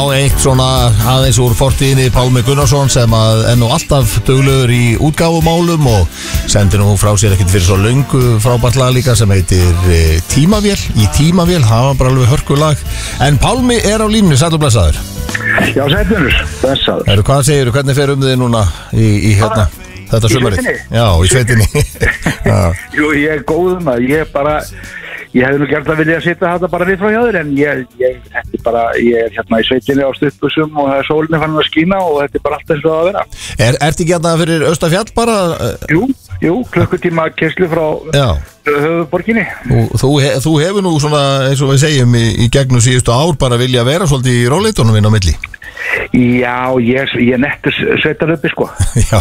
Eitt svona aðeins úr fortíðinni Pálmi Gunnarsson sem að nú alltaf duglegur í útgáfumálum og sendir nú frá sér ekkert fyrir svo löngu frábært lag líka sem heitir Tímavél. Í Tímavél, það var bara alveg hörkulag. En Pálmi á línunni, sæll og blessaður. Já, sællur, blessaður. Hvað segirðu, hvernig fer þig núna í hérna þetta sumarið? Já, í sveitinni. Jú, ég góðum að ég hefði nú gert að vilja að sitja þetta bara við frá hjá þér en ég er hérna í sveitinni á stuttbuxum og það er sólinu fann að skína og þetta er bara allt eins og að vera. Ertu ekki hérna fyrir Austafjall bara? Jú, klukkutíma keyrslu frá höfuðborginni. Þú hefur nú svona, eins og við segjum, í gegnum síðustu ár bara vilja vera svolítið í róleitunum inn á milli. Já, ég nettur sveitaröppi sko. Já.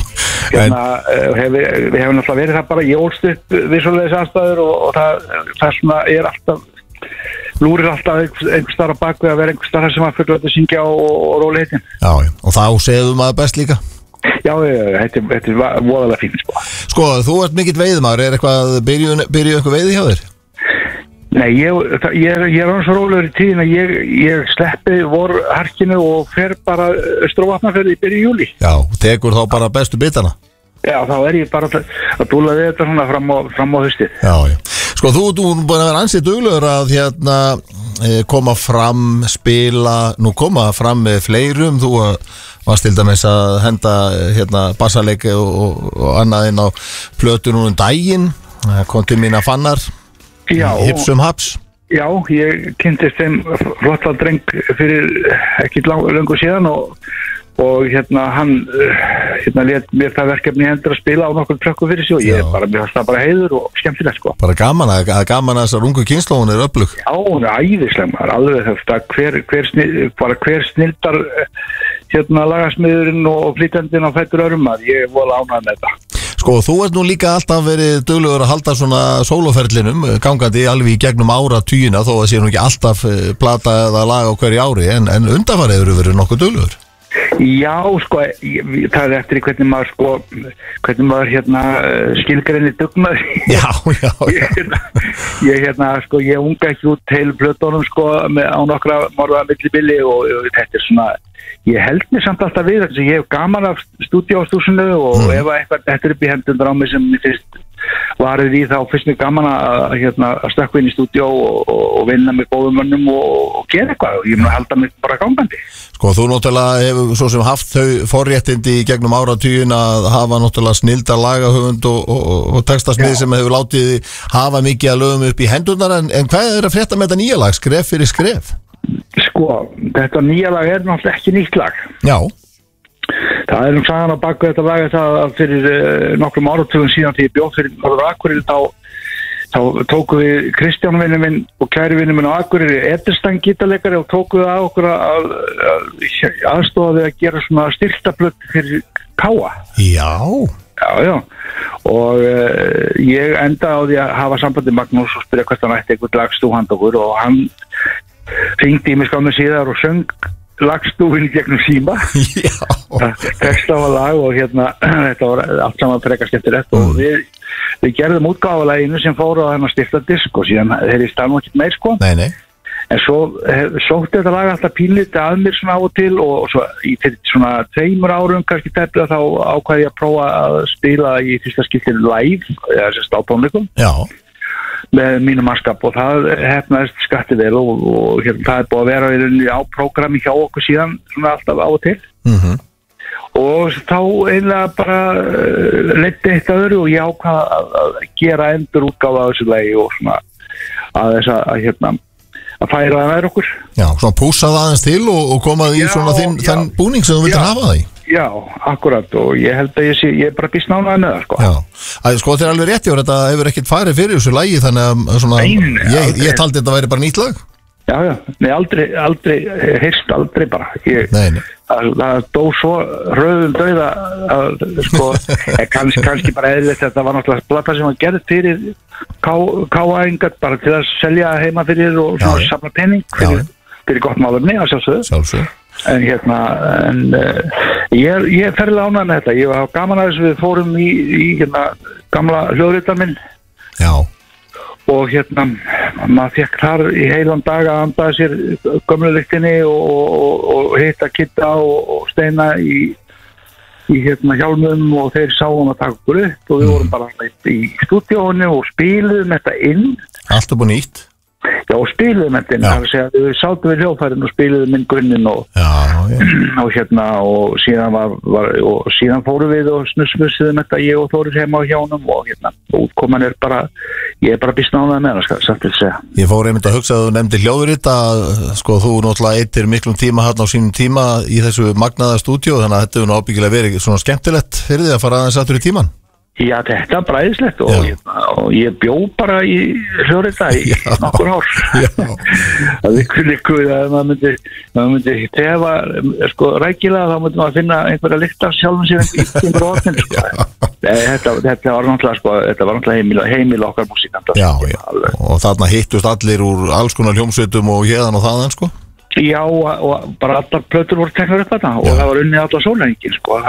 Við hefum náttúrulega verið það bara, ég ólst upp við svoleiðis aðstæður og það svona er alltaf, lúrir alltaf einhver starf á bakvið að vera einhver starf sem að fulla að syngja og róleitin. Já, og þá segðum maður best líka. Já, þetta er voðalega fínt sko. Sko, þú ert mikill veiðmaður, er eitthvað, byrjuðu eitthvað veiði hjá þér? Nei, ég er annars rólegur í tíðin að ég sleppi vorharkinu og fer bara austur á Vatnafjörði í byrjun júlí. Já, tekur þá bara bestu bitana? Já, þá er ég bara að dúla við þetta svona fram á haustið. Já. Sko, þú búin að vera ansið duglegur að koma fram, spila, nú koma fram með fleirum, þú varst til dæmis að henda bassaleik og annað inn á plötu núna daginn, kom til mína fannar. Hipsum haps. Já, ég kynntist þeim flotta dreng fyrir ekki löngu síðan og hann lét mér það verkefni hendur að spila á nokkur trökku fyrir sig og mér fannst það bara heiður og skemmtilegt sko. Bara gaman að þessar ungu kynslóðun er öflug. Já, hún er æðisleg maður, alveg þetta hver snildar lagasmiðurinn og flytjandinn á fætur örum að ég voru ánægð með þetta. Sko, þú ert nú líka alltaf verið duglegur að halda svona sólóferlinum gangandi alveg í gegnum áratugina þó að sé nú ekki alltaf plata eða lag á hverju ári en undanfarið hefur verið nokkuð duglegur. Já, sko, það er eftir hvernig maður skilgreinir dugnaður. Ég unga ekki út til plötunum sko á nokkra morða millibili og þetta er svona, ég held mér samt alltaf við þess að ég hef gaman af stúdíóstúsinu og ef eitthvað þetta er upp í hendur á mig sem ég fyrst varðið í þá fyrst mér gaman að stökkva inn í stúdíó og vinna með góðum mönnum og gera eitthvað og ég mun að halda mig bara gangandi. Sko, þú náttúrulega hefur svo sem haft þau forréttindi í gegnum áratugin að hafa náttúrulega snilda lagahöfund og textasmið sem hefur látið hafa mikið að lögum upp í hendurnar en hvað er að frétta með þetta nýja lag, skref fyrir skref? Sko, þetta nýja lag er náttúrulega ekki nýtt lag. Já. Það er sagan á baku þetta lag að fyrir nokkrum áratugum síðan þegar ég bjóð fyrir Norður Akureyri þá tókum við Kristján vinur minn og kæri vinur minn á Akureyri Ederstein gítarleikari og tókum við að okkur að aðstofa við að gera svona styrktaplötu fyrir Káa. Já. Og ég endaði á því að hafa sambandi Magnús og spyrja hvert hann ætti eitthvað lagstú handa okkur og hann hringdi í mig skánu síðar og söng lagstúfinn gegnum síma. Já. Texta á lag og þetta var allt saman frekar skemmtilegt og við gerðum útgáfuleginu sem fór á þennan stifta disk og síðan heyrðist það nú ekkert meir sko. Nei. En svo sótti þetta lag alltaf pínlítið að mér svona á og til og svo í svona 2 árum kannski tæplega þá ákvað ég að prófa að spila í fyrsta skiptinu live eða sérst á tónleikum. Já. Með mínum mannskap og það hefnaðist skatti vel og það er búið að vera í rauninni á prógrami hjá okkur síðan svona alltaf á og til. Og þá einlega bara leiddi eitt öðru og ég ákvað að gera endur útgáfa á þessu lagi og svona að þess að færa það nær okkur. Já, svona pússa það aðeins til og komaði í svona þenn búning sem þú vildi hafa það í. Já, akkurat og ég held að ég er bara býst nánaði með það sko. Já, sko þetta er alveg rétt og þetta hefur ekkert farið fyrir þessu lagi þannig að svona, ég taldi þetta væri bara nýtt lag. Já, nei aldrei heyrst aldrei bara. Það dó svo rauðum dauða að sko, kannski bara eðlilegt þetta var náttúrulega plata sem var gerð fyrir Káaengar bara til að selja heima fyrir og svona safna penning fyrir gott málefni að sjálfsögðu. En ég er ferðilega ánægð með þetta. Ég var gaman að þess við fórum í gamla hljóðritar minn. Já. Og maður fekk þar í heilan dag að anda sér gömlu lyktinni og hitta Kitta og Steina í hjálmum og þeir sáum að taka okkur upp og við vorum bara í stúdíónu og spiluðum þetta inn. Allt upp og nýtt. Já, og spiluðum þetta inn, það er að segja, við sátum við hljóðfærin og spiluðum inn grunninn og og síðan fórum við og snusmussiðum þetta, ég og Þórir heima á hjánum og útkoman er bara, ég er bara býst náðað með það, satt til að segja. Ég fór einmitt að hugsa að þú nefndir hljóðrit að sko þú náttúrulega eittir miklum tíma hérna á sínum tíma í þessu magnaða stúdíó, þannig að þetta hefur nú ábyggilega verið svona skemmtilegt fyrir því að fara aðeins aftur í tíman. Já, þetta er bræðislegt og ég bjó bara í hljóðrita í nokkur ár. Það ykkur að maður myndi tefa sko rækilega, þá myndi maður finna einhverja lykt af sjálfum sér í einhverju orðin sko. Þetta var náttúrulega heimil okkar músíkanta. Já, og þarna hittust allir úr alls konar hljómsveitum og héðan og þaðan sko. Já, og bara allar plötur voru teknar upp þetta og það var unnið allar sólarhringinn sko.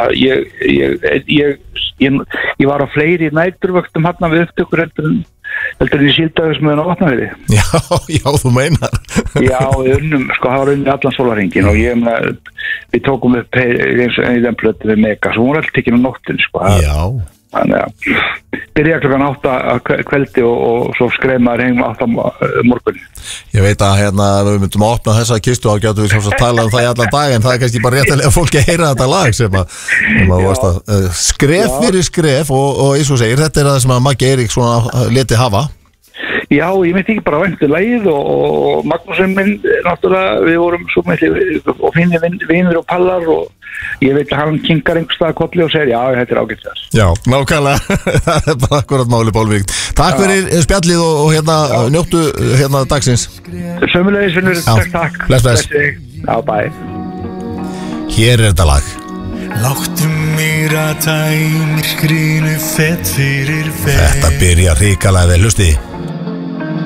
Ég var á fleiri næturvöktum hérna við upptökur heldur í síldagsmöðun á Vatnafirði. Já, þú meinar. Já, við unnum, sko, það var unnið allan sólarhringinn og við tókum upp eins og í den plötu við Mega, svo hún var alltaf tekinn á nóttin sko. Já. Þannig að byrja klukkan 8 kveldi og svo skreif maður heim 8 morgun. Ég veit að við myndum að opna þessa kistu og gætu við svo að tala um það í allan dag en það er kannski bara réttilega fólki að heyra þetta lag sem að skref fyrir skref og eins og segir, þetta er það sem að Maggi Eiríks svona leti hafa. Já, ég myndi ekki bara væntu lagið og Magnússon minn, náttúrulega, við vorum svo miklu og finnir vinir og pallar og ég veit að hann kinkar einhvers staðar kolli og segir, já, þetta er ágætt þess. Já, nákvæmlega, það er bara akkurat máli, Bólvík. Takk fyrir spjallið og njóttu dagsins. Sömulegis, vinnur, takk. Bless. Já, bye. Hér er þetta lag. Láttu mér að tæmir skrinu fett fyrir fett. Þetta byrja hrikalega vel, hlusti.